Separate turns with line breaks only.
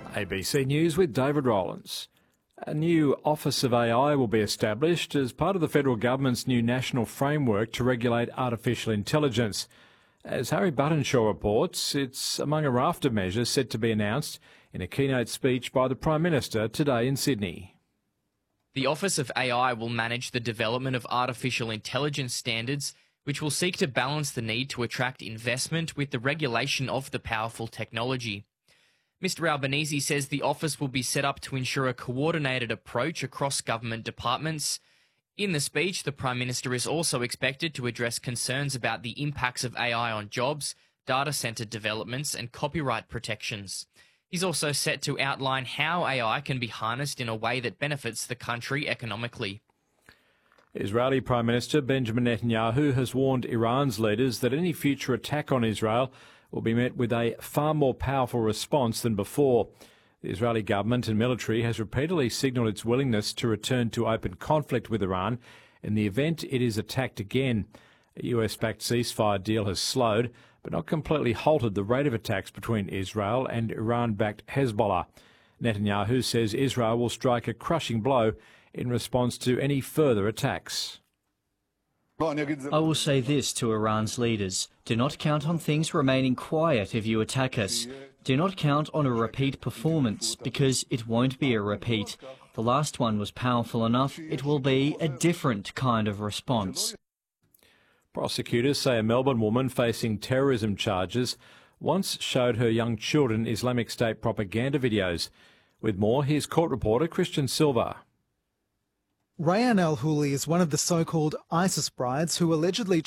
ABC News with David Rowlands. A new Office of AI will be established as part of the federal government's new national framework to regulate artificial intelligence. As Harry Buttonshaw reports, it's among a raft of measures set to be announced in a keynote speech by the Prime Minister today in Sydney.
The Office of AI will manage the development of artificial intelligence standards, which will seek to balance the need to attract investment with the regulation of the powerful technology. Mr Albanese says the office will be set up to ensure a coordinated approach across government departments. In the speech, the Prime Minister is also expected to address concerns about the impacts of AI on jobs, data centre developments and copyright protections. He's also set to outline how AI can be harnessed in a way that benefits the country economically.
Israeli Prime Minister Benjamin Netanyahu has warned Iran's leaders that any future attack on Israel will be met with a far more powerful response than before. The Israeli government and military has repeatedly signalled its willingness to return to open conflict with Iran in the event it is attacked again. A US-backed ceasefire deal has slowed, but not completely halted the rate of attacks between Israel and Iran-backed Hezbollah. Netanyahu says Israel will strike a crushing blow in response to any further attacks.
I will say this to Iran's leaders. Do not count on things remaining quiet if you attack us. Do not count on a repeat performance, because it won't be a repeat. The last one was powerful enough. It will be a different kind of response.
Prosecutors say a Melbourne woman facing terrorism charges once showed her young children Islamic State propaganda videos. With more, here's court reporter Christian Silva.
Rayan Al-Houli is one of the so-called ISIS brides who allegedly